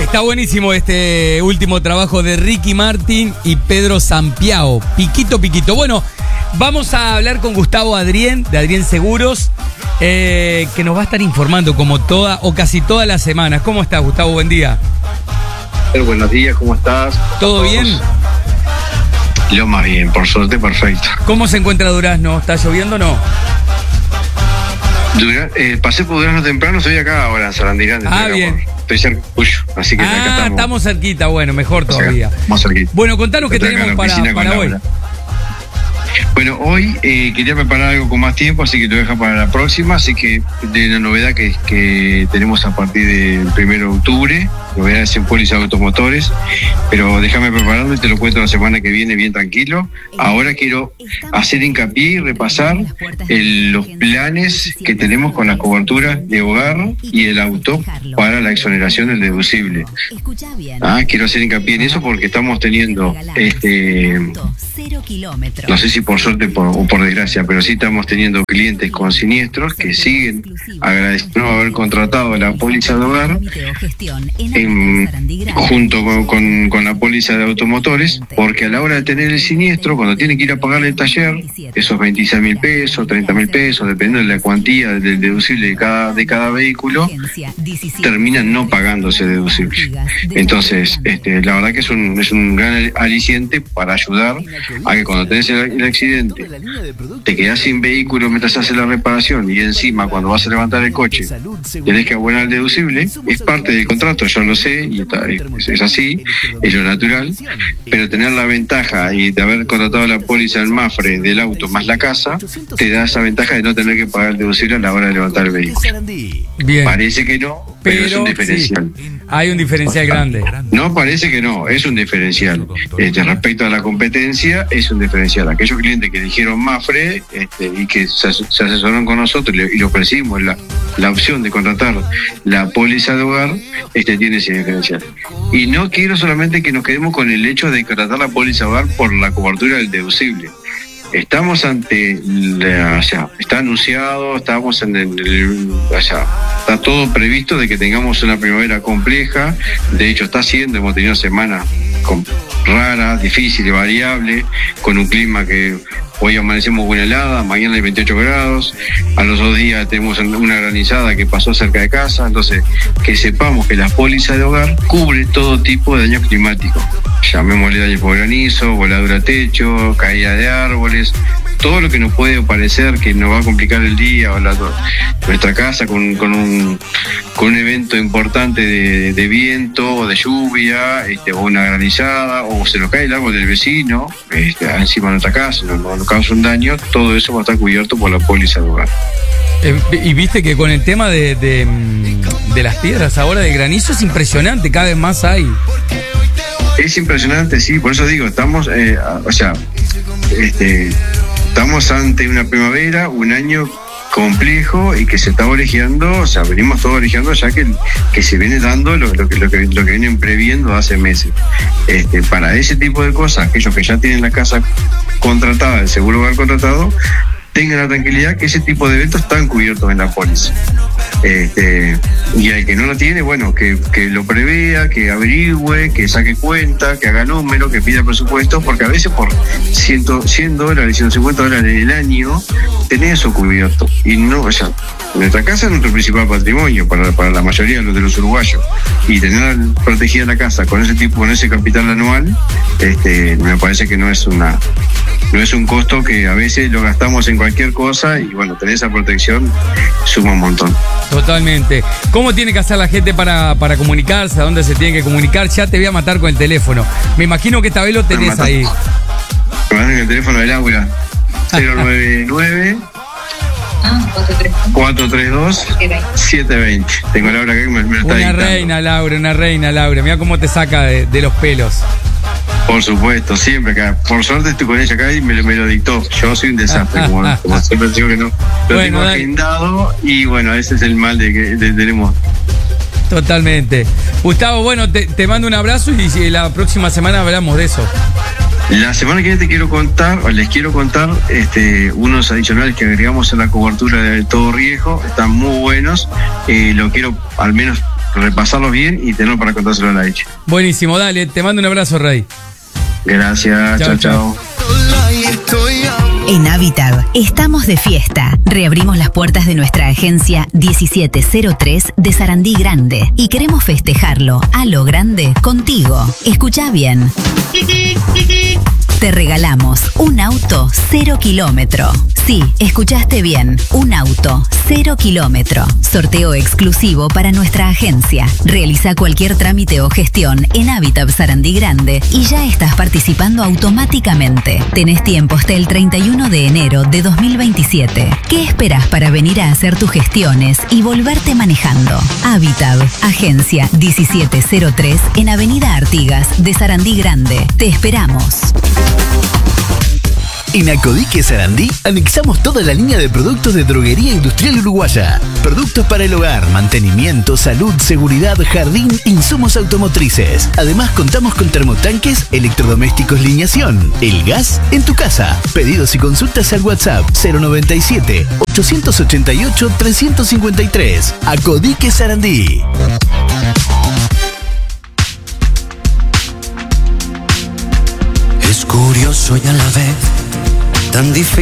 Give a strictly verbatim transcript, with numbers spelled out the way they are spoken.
Está buenísimo este último trabajo de Ricky Martin y Pedro Sampiao. Piquito, piquito. Bueno, vamos a hablar con Gustavo Adrién, de Adrién Seguros, eh, que nos va a estar informando como toda o casi todas las semanas. ¿Cómo estás, Gustavo? Buen día. Buenos días, ¿cómo estás? ¿Todo bien? Lo más bien, por suerte, perfecto. ¿Cómo se encuentra Durazno? ¿Está lloviendo o no? Dura, eh, pasé por Durazno temprano, estoy acá ahora en Sarandí. Ah, bien. Por, estoy cerca tuyo, así que ah, acá estamos. estamos cerquita, bueno, mejor todavía. Más cerquita. Bueno, contanos qué tenemos para, para hoy. Bueno, hoy eh, quería preparar algo con más tiempo, así que te voy a dejar para la próxima. Así que de la novedad que, que tenemos a partir del primero de octubre, novedades en pólizas de automotores, pero déjame prepararlo y te lo cuento la semana que viene bien tranquilo. Ahora quiero hacer hincapié y repasar el, los planes que tenemos con las coberturas de hogar y el auto para la exoneración del deducible. Ah, quiero hacer hincapié en eso porque estamos teniendo, este, no sé si por suerte por, o por desgracia, pero sí estamos teniendo clientes con siniestros que siguen agradeciendo haber contratado la póliza de hogar en, junto con, con, con la póliza de automotores, porque a la hora de tener el siniestro, cuando tienen que ir a pagarle el taller, esos veintiséis mil pesos, treinta mil pesos, dependiendo de la cuantía del deducible de cada, de cada vehículo, terminan no pagándose deducible. Entonces, este, la verdad que es un, es un gran aliciente para ayudar a que cuando tenés el, el accidente, te quedás sin vehículo mientras haces la reparación y encima cuando vas a levantar el coche tenés que abonar el deducible. Es parte del contrato, yo lo sé y está, es, es así, es lo natural, pero tener la ventaja y de haber contratado la póliza del Mafre del auto más la casa te da esa ventaja de no tener que pagar el deducible a la hora de levantar el vehículo. Bien. Parece que no, pero, pero es un diferencial. Sí, hay un diferencial grande. No, parece que no, es un diferencial. Este, respecto a la competencia, es un diferencial. Aquellos clientes que dijeron Mafre este, y que se, se asesoraron con nosotros y le ofrecimos la, la opción de contratar la póliza de hogar, este, tiene ese diferencial. Y no quiero solamente que nos quedemos con el hecho de contratar la póliza de hogar por la cobertura del deducible. Estamos ante, la, o sea, está anunciado, estamos en el, el o sea, está todo previsto de que tengamos una primavera compleja. De hecho está siendo, hemos tenido semanas con, raras, difíciles, variables, con un clima que hoy amanecemos con helada, mañana hay veintiocho grados, a los dos días tenemos una granizada que pasó cerca de casa. Entonces, que sepamos que la póliza de hogar cubre todo tipo de daños climáticos. Llamémosle daño por granizo, voladura a techo, caída de árboles, todo lo que nos puede parecer que nos va a complicar el día o la, nuestra casa con, con, un, con un evento importante de, de viento o de lluvia, este, o una granizada, o se nos cae el árbol del vecino este, encima de nuestra casa, nos, nos causa un daño, todo eso va a estar cubierto por la póliza de hogar. Eh, y viste que con el tema de, de, de las piedras ahora de granizo es impresionante, cada vez más hay. Es impresionante, sí, por eso digo, estamos, eh, o sea, este, estamos ante una primavera, un año complejo y que se está orejeando, o sea, venimos todos orejeando ya que, que se viene dando lo, lo, que, lo, que, lo que vienen previendo hace meses. Este, para ese tipo de cosas, aquellos que ya tienen la casa contratada, el seguro hogar contratado, tengan la tranquilidad que ese tipo de eventos están cubiertos en la póliza. Este, y al que no lo tiene, bueno, que, que lo prevea, que averigüe, que saque cuenta, que haga número, que pida presupuesto, porque a veces por cien, cien dólares, ciento cincuenta dólares en el año, tenés eso cubierto. Y no, o sea, nuestra casa es nuestro principal patrimonio para, para la mayoría de los, de los uruguayos. Y tener protegida la casa con ese tipo, con ese capital anual, este, me parece que no es una... No es un costo que a veces lo gastamos en cualquier cosa y bueno, tener esa protección suma un montón. Totalmente. ¿Cómo tiene que hacer la gente para, para comunicarse? ¿A dónde se tiene que comunicar? Ya te voy a matar con el teléfono. Me imagino que esta vez lo tenés ahí. Me mandan el teléfono de Laura. cero nueve nueve cuatro tres dos siete dos cero. Tengo a Laura acá que me, me lo está Una dictando. reina, Laura, una reina, Laura. Mira cómo te saca de, de los pelos. Por supuesto, siempre acá. Por suerte estoy con ella acá y me lo, me lo dictó. Yo soy un desastre, como, como siempre digo que no. Lo bueno, tengo agendado y bueno, ese es el mal de que de, tenemos. Totalmente. Gustavo, bueno, te, te mando un abrazo y, y la próxima semana hablamos de eso. La semana que viene te quiero contar, o les quiero contar, este, unos adicionales que agregamos a la cobertura del todo riesgo. Están muy buenos. Eh, lo quiero al menos repasarlos bien y tenerlos para contárselo a la H. Buenísimo, dale, te mando un abrazo, Rey. Gracias, chao, chao. En Habitat estamos de fiesta. Reabrimos las puertas de nuestra agencia diecisiete cero tres de Sarandí Grande y queremos festejarlo a lo grande contigo. Escuchá bien. Te regalamos un auto cero kilómetro. Sí, escuchaste bien. Un auto cero kilómetro. Sorteo exclusivo para nuestra agencia. Realiza cualquier trámite o gestión en Habitat Sarandí Grande y ya estás participando automáticamente. Tenés tiempo hasta el treinta y uno de enero de dos mil veintisiete. ¿Qué esperás para venir a hacer tus gestiones y volverte manejando? Habitat, agencia diecisiete cero tres en Avenida Artigas de Sarandí Grande. Te esperamos. En Acodique Sarandí anexamos toda la línea de productos de droguería industrial uruguaya. Productos para el hogar, mantenimiento, salud, seguridad, jardín, insumos automotrices. Además contamos con termotanques, electrodomésticos, lineación. El gas en tu casa. Pedidos y consultas al WhatsApp cero noventa y siete, ochocientos ochenta y ocho, trescientos cincuenta y tres. Acodique Sarandí. Es curioso y a la vez tan difícil.